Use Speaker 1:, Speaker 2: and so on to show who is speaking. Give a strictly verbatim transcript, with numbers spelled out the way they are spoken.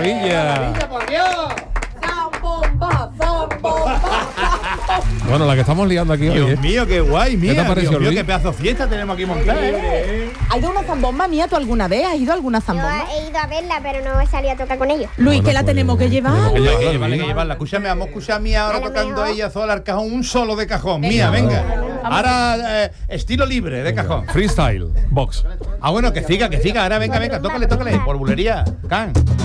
Speaker 1: maravilla!
Speaker 2: ¡Por Dios!
Speaker 3: ¡Zambomba! ¡Zambomba!
Speaker 1: Bueno, la que estamos liando aquí hoy,
Speaker 2: Dios
Speaker 1: ¿eh?
Speaker 2: mío, qué guay, mía.
Speaker 1: ¿Qué te pareció,
Speaker 2: Dios mío,
Speaker 1: Luis?
Speaker 2: qué pedazo de fiesta tenemos aquí montada, ¿eh?
Speaker 3: ¿Ha ido a una zambomba mía tú alguna vez? ¿Has ido a alguna
Speaker 4: Yo
Speaker 3: zambomba?
Speaker 4: he ido a verla, pero no he salido a tocar con ellos.
Speaker 3: Luis,
Speaker 1: Bueno,
Speaker 3: que la
Speaker 1: pues,
Speaker 3: tenemos que llevar.
Speaker 1: tenemos que
Speaker 2: Hay
Speaker 1: llevarla,
Speaker 2: que llevarla, hay
Speaker 1: Luis.
Speaker 2: que llevarla. Escúchame, vamos a escuchar a Mía ahora
Speaker 4: A lo
Speaker 2: tocando
Speaker 4: mejor.
Speaker 2: ella sola al cajón, un solo de cajón. Mía, venga. Ahora, eh, estilo libre de cajón.
Speaker 1: Freestyle, box.
Speaker 2: Ah, bueno, que siga, que siga. Ahora, venga, venga, tócale, tócale. Por bulería. Can.